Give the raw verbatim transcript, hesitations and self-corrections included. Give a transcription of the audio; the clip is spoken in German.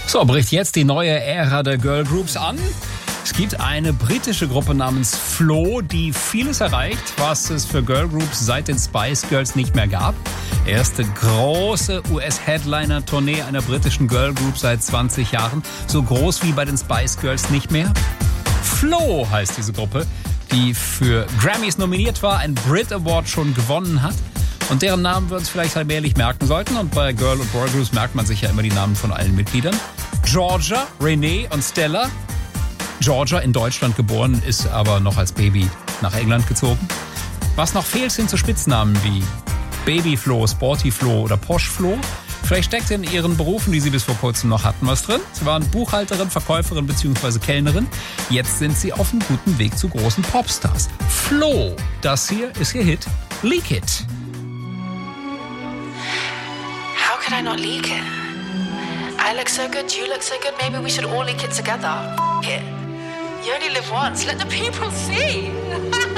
So, bricht jetzt die neue Ära der Girl Groups an. Es gibt eine britische Gruppe namens Flo, die vieles erreicht, was es für Girl Groups seit den Spice Girls nicht mehr gab. Erste große U S-Headliner-Tournee einer britischen Girl Group seit zwanzig Jahren. So groß wie bei den Spice Girls nicht mehr. Flo heißt diese Gruppe, die für Grammys nominiert war, einen Brit Award schon gewonnen hat und deren Namen wir uns vielleicht allmählich merken sollten. Und bei Girl- und Boy Groups merkt man sich ja immer die Namen von allen Mitgliedern. Georgia, Renee und Stella. Georgia in Deutschland geboren, ist aber noch als Baby nach England gezogen. Was noch fehlt, sind so Spitznamen wie Baby Flo, Sporty Flo oder Posh Flo. Vielleicht steckt in ihren Berufen, die sie bis vor kurzem noch hatten, was drin. Sie waren Buchhalterin, Verkäuferin bzw. Kellnerin. Jetzt sind sie auf einem guten Weg zu großen Popstars. Flo, das hier ist ihr Hit Leak It. How could I not leak it? I look so good, you look so good, maybe we should all leak it together. F- it. You only live once, let the people see.